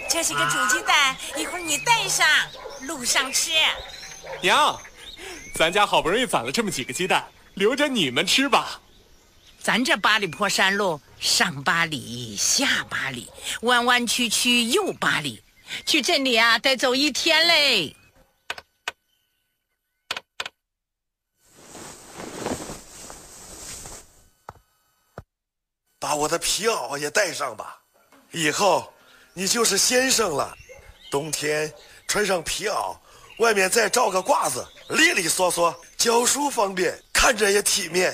这是个煮鸡蛋，一会儿你带上，路上吃。 娘，咱家好不容易攒了这么几个鸡蛋，留着你们吃吧。 咱这八里坡山路，上8里，下8里，弯弯曲曲又8里，去镇里啊得走1天嘞。 把我的皮袄也带上吧，以后你就是先生了。冬天穿上皮袄，外面再罩个褂子，利利索索，教书方便，看着也体面。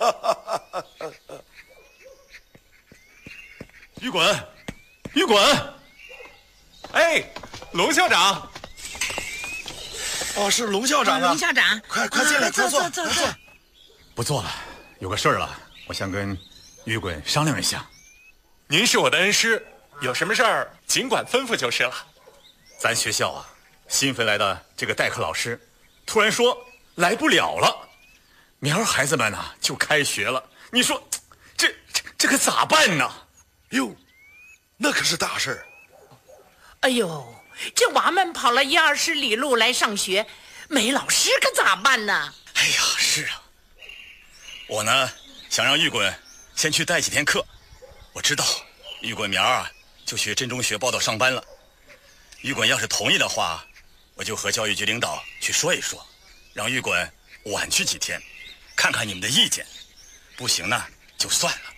于滚，于滚！ 哎，龙校长。 哦，是龙校长啊！ 龙校长， 快进来，快坐， 坐。 不做了，有个事儿了，我想跟于滚商量一下。 您是我的恩师，有什么事儿尽管吩咐就是了。 咱学校啊，新飞来的这个代课老师，突然说来不了了，明儿孩子们呢就开学了。你说，这可咋办呢？ 哟，那可是大事儿。 哎呦，这娃们跑了1、20里路来上学，没老师可咋办呢？ 哎呀，是啊，我呢想让玉滚先去带几天课。我知道玉滚明儿啊就去镇中学报到上班了。玉滚要是同意的话，我就和教育局领导去说一说，让玉滚晚去几天，看看你们的意见。不行呢就算了。